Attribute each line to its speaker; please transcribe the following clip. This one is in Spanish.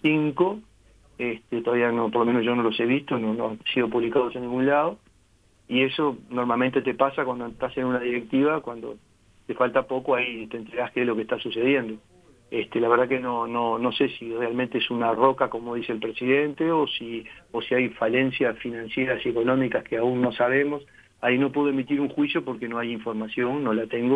Speaker 1: 5, todavía no, por lo menos yo no los he visto, no han sido publicados en ningún lado, y eso normalmente te pasa cuando estás en una directiva, cuando te falta poco, ahí te enterás qué es lo que está sucediendo. La verdad que no sé si realmente es una roca, como dice el presidente, o si hay falencias financieras y económicas que aún no sabemos. Ahí no puedo emitir un juicio porque no hay información, no la tengo.